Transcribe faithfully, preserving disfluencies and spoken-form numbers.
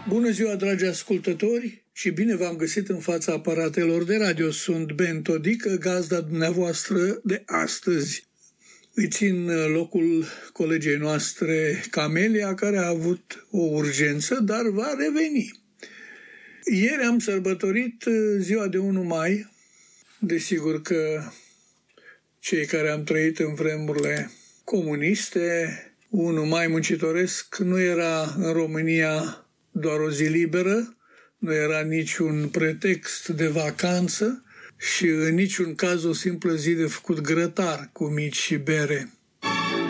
Bună ziua, dragi ascultători, și bine v-am găsit în fața aparatelor de radio. Sunt Ben Todică, gazda dumneavoastră de astăzi. Îi țin locul colegei noastre, Camelia, care a avut o urgență, dar va reveni. Ieri am sărbătorit ziua de unu mai. Desigur că cei care am trăit în vremurile comuniste, unu mai muncitoresc nu era în România doar o zi liberă, nu era niciun pretext de vacanță și în niciun caz o simplă zi de făcut grătar cu mici și bere.